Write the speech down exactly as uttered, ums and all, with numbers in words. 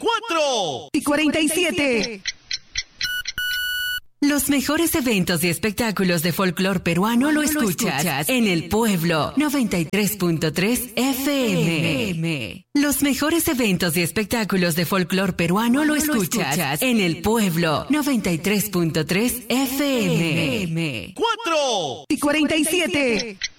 cuatro y cuarenta y siete. Los mejores eventos y espectáculos de folclor peruano lo escuchas en El Pueblo noventa y tres punto tres F M. Los mejores eventos y espectáculos de folclor peruano lo escuchas en El Pueblo noventa y tres punto tres F M. cuatro y cuarenta y siete.